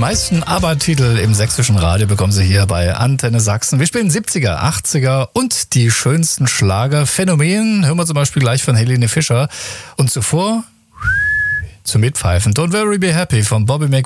meisten ABBA-Titel im sächsischen Radio bekommen Sie hier bei Antenne Sachsen. Wir spielen 70er, 80er und die schönsten Schlager. Phänomen hören wir zum Beispiel gleich von Helene Fischer. Und zuvor zum Mitpfeifen Don't Worry Be Happy von Bobby McFerrin.